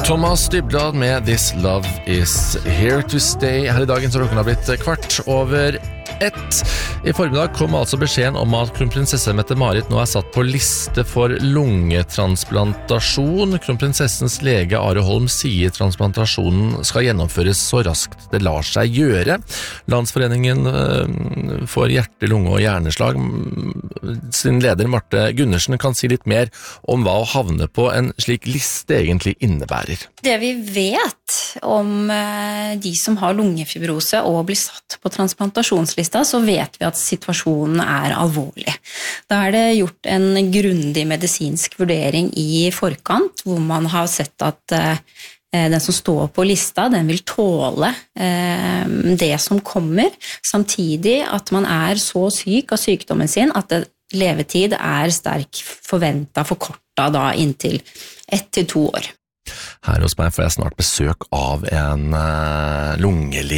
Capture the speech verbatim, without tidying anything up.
Thomas Dybdahl med This Love Is Here To Stay. Her i dagen så klokken har blitt kvart over ett. I formiddag kom altså beskjeden om at kronprinsesse Mette-Marit nå er satt på liste for lungetransplantasjon. Kronprinsessens lege Are Holm sier transplantasjonen skal gjennomføres så raskt det lar seg gjøre. Landsforeningen for hjerte, lunge og hjerneslag sin leder Marte Gundersen kan si litt mer om hva å havne på en slik liste egentlig innebærer. Det vi vet om de som har lungefibrose og blir satt på transplantasjonslista, så vet vi at situasjonen er alvorlig. Da er det gjort en grundig medisinsk vurdering i forkant, hvor man har sett at den som står på lista, den vil tåle det som kommer, samtidig at man er så syk av sykdommen sin at levetid er sterk forventet forkortet da inntil ett til to år. Her hos meg får jeg snart besøk av en uh, lungelege.